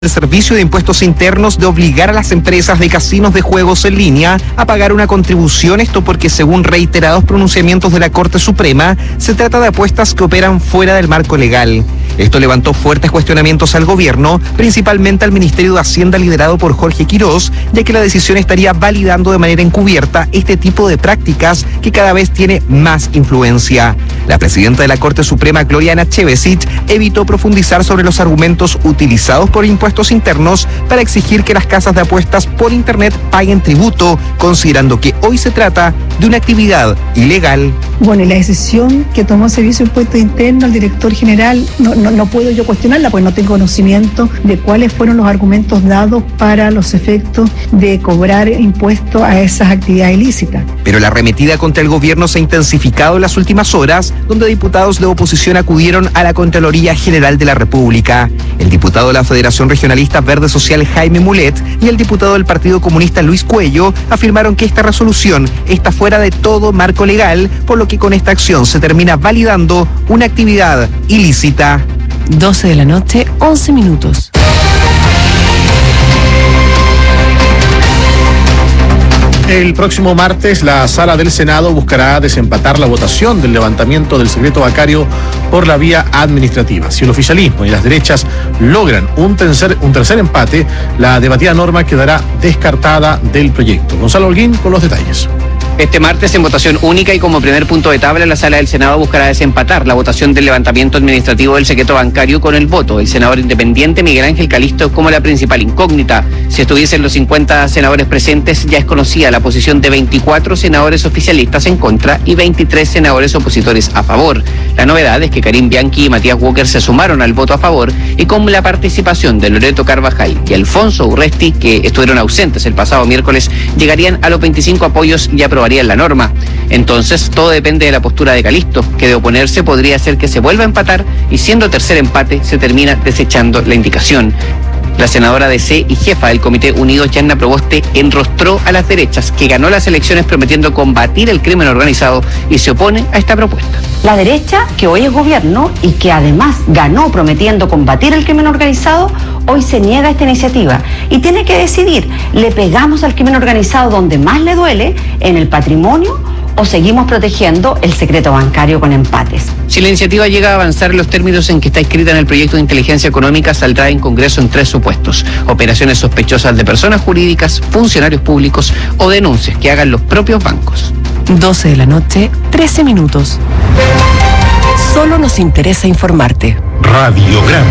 El Servicio de Impuestos Internos de obligar a las empresas de casinos de juegos en línea a pagar una contribución, esto porque según reiterados pronunciamientos de la Corte Suprema, se trata de apuestas que operan fuera del marco legal. Esto levantó fuertes cuestionamientos al gobierno, principalmente al Ministerio de Hacienda liderado por Jorge Quirós, ya que la decisión estaría validando de manera encubierta este tipo de prácticas que cada vez tiene más influencia. La presidenta de la Corte Suprema, Gloriana Chevesic, evitó profundizar sobre los argumentos utilizados por impuestos internos para exigir que las casas de apuestas por internet paguen tributo, considerando que hoy se trata de una actividad ilegal. Bueno, y la decisión que tomó el Servicio de Impuestos Internos, el director general, no puedo yo cuestionarla, porque no tengo conocimiento de cuáles fueron los argumentos dados para los efectos de cobrar impuestos a esas actividades ilícitas. Pero la arremetida contra el gobierno se ha intensificado en las últimas horas, donde diputados de oposición acudieron a la Contraloría General de la República. El diputado de la Federación Regionalista Verde Social, Jaime Mulet, y el diputado del Partido Comunista, Luis Cuello, afirmaron que esta resolución está fuera de todo marco legal, por lo que con esta acción se termina validando una actividad ilícita. 12 de la noche, 11 minutos. El próximo martes, la Sala del Senado buscará desempatar la votación del levantamiento del secreto bancario por la vía administrativa. Si el oficialismo y las derechas logran un tercer empate, la debatida norma quedará descartada del proyecto. Gonzalo Holguín con los detalles. Este martes, en votación única y como primer punto de tabla, la Sala del Senado buscará desempatar la votación del levantamiento administrativo del secreto bancario con el voto del senador independiente Miguel Ángel Calisto como la principal incógnita. Si estuviesen los 50 senadores presentes, ya es conocida la posición de 24 senadores oficialistas en contra y 23 senadores opositores a favor. La novedad es que Karim Bianchi y Matías Walker se sumaron al voto a favor, y con la participación de Loreto Carvajal y Alfonso Urresti, que estuvieron ausentes el pasado miércoles, llegarían a los 25 apoyos y aprobarían la norma. Entonces, todo depende de la postura de Calisto, que de oponerse podría hacer que se vuelva a empatar, y siendo tercer empate se termina desechando la indicación. La senadora de C y jefa del Comité Unidos, Yanna Proboste, enrostró a las derechas, que ganó las elecciones prometiendo combatir el crimen organizado, y se opone a esta propuesta. La derecha, que hoy es gobierno y que además ganó prometiendo combatir el crimen organizado, hoy se niega a esta iniciativa y tiene que decidir: ¿le pegamos al crimen organizado donde más le duele, en el patrimonio, o seguimos protegiendo el secreto bancario con empates? Si la iniciativa llega a avanzar en los términos en que está escrita en el proyecto de inteligencia económica, saldrá en Congreso en 3 supuestos: operaciones sospechosas de personas jurídicas, funcionarios públicos o denuncias que hagan los propios bancos. 12 de la noche, 13 minutos. Solo nos interesa informarte. Radiograma.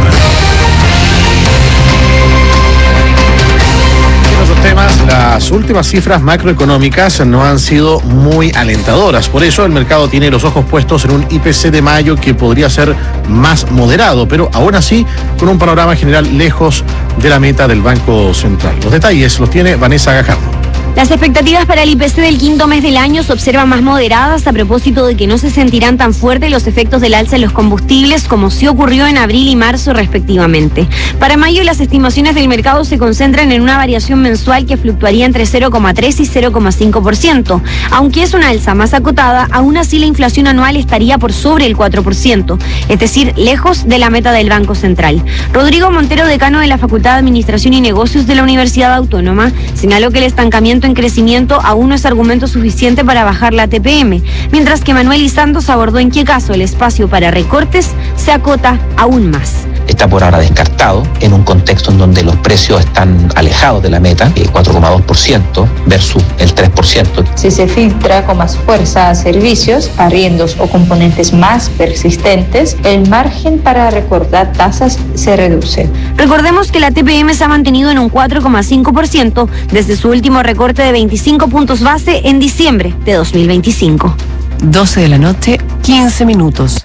Temas, las últimas cifras macroeconómicas no han sido muy alentadoras. Por eso el mercado tiene los ojos puestos en un IPC de mayo que podría ser más moderado, pero aún así con un panorama general lejos de la meta del Banco Central. Los detalles los tiene Vanessa Gajardo. Las expectativas para el IPC del quinto mes del año se observan más moderadas, a propósito de que no se sentirán tan fuertes los efectos del alza en los combustibles como sí ocurrió en abril y marzo respectivamente. Para mayo, las estimaciones del mercado se concentran en una variación mensual que fluctuaría entre 0,3 y 0,5%. Aunque es una alza más acotada, aún así la inflación anual estaría por sobre el 4%, es decir, lejos de la meta del Banco Central. Rodrigo Montero, decano de la Facultad de Administración y Negocios de la Universidad Autónoma, señaló que el estancamiento en crecimiento aún no es argumento suficiente para bajar la TPM, mientras que Manuel Isantos abordó en qué caso el espacio para recortes se acota aún más. Está por ahora descartado en un contexto en donde los precios están alejados de la meta, 4,2% versus el 3%. Si se filtra con más fuerza a servicios, arriendos o componentes más persistentes, el margen para recortar tasas se reduce. Recordemos que la TPM se ha mantenido en un 4,5% desde su último recorte de 25 puntos base en diciembre de 2025. 12 de la noche, 15 minutos.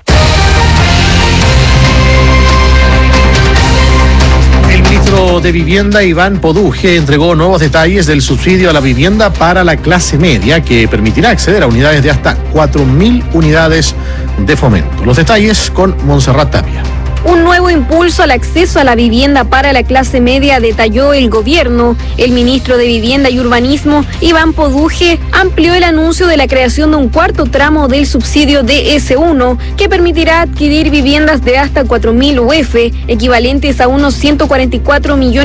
El ministro de Vivienda, Iván Poduje, entregó nuevos detalles del subsidio a la vivienda para la clase media, que permitirá acceder a unidades de hasta 4.000 unidades de fomento. Los detalles con Montserrat Tapia. Un nuevo impulso al acceso a la vivienda para la clase media, detalló el gobierno. El ministro de Vivienda y Urbanismo, Iván Poduje, amplió el anuncio de la creación de un cuarto tramo del subsidio DS1, que permitirá adquirir viviendas de hasta 4.000 UF, equivalentes a unos 144 millones